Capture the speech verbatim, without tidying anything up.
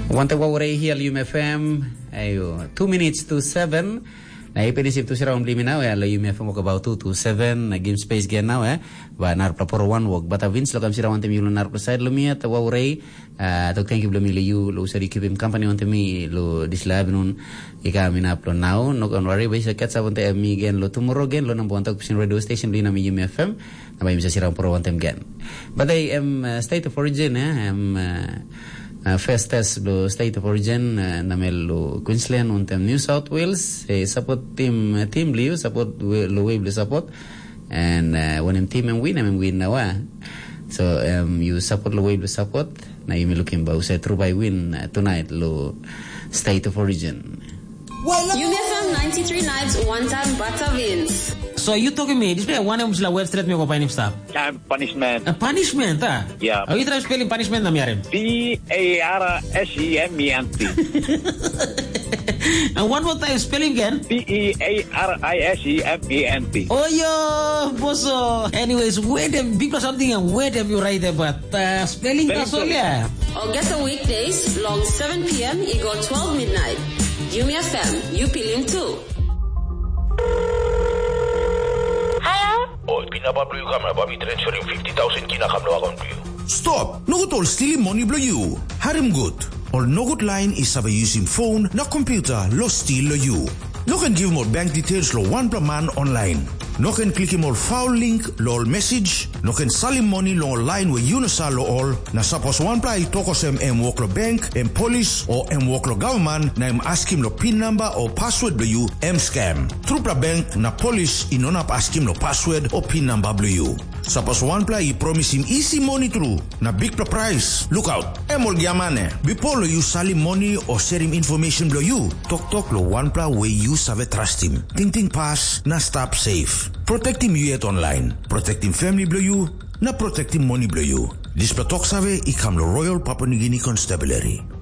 Wante wawre hi al U M F M. Ayo, two minutes to seven. Na ipinisip to sira umbli minaw ya, la U M F M about two to seven. Na game space gen now eh. Ba nar plaporo one wog. Bata Vince lo kam sira wante mi lo nar preside lo miya ta wawre. Tok thank you lo mi lo you lo usari keep him company wante mi lo dislab nun ika mina upload now. No kon worry ba isa katsa wante mi gen lo tomorrow gen lo nang buwan tag radio station li na mi U M F M. Na ba imisa sira poro wante gen. But I am uh, state of origin eh. Am uh, Uh, first test lo state of origin uh, namel lo Queensland untem New South Wales eh, support team uh, team liu support lo wave support and uh, when team and win and win nawa so um, you support lo wave support na you looking ba usay true by win uh, tonight lo state of origin U M F M ninety-three nights one time Bata wins. So you talking me? This man one of the web straight me go find him stop. Yeah, punishment. A punishment, ah? Yeah. Are you trying spelling punishment na miarem? P A R S E M E N T. And one more time spelling again? P E A R I S E M E N T. Oh yo, boso. Anyways, where them people something and where them you write about uh, spelling kasolya. August weekdays long seven p.m. equal twelve midnight. U M F M, you feeling too. Oh, pinapablo ka na ba mi transfer yung fifty thousand kinakamlo account ko. Stop! No good all stealing money blow you. Harim good. All no good line is sabi using phone na computer lo steal lo you. No can give more bank details lo one per man online. No can click more foul link lo all message. No can salim money lo online where you no sal lo all. Na suppose one play toko sem em work lo bank, em police or em work lo government na em ask him lo pin number or password lo you em scam. True pra bank na police inonap ask him lo password or pin number lo you. Suppose one play promise him easy money through na big pra price. Look out. Em ol giamane. Before lo you salim money or share him information lo you. Tok tok lo one play way you save trust him. Ting ting pass na stop safe. Protect him you yet online. Protect him family blow you. Na protect him money blow you. This platok save ikam lo Royal Papua New Guinea Constabulary.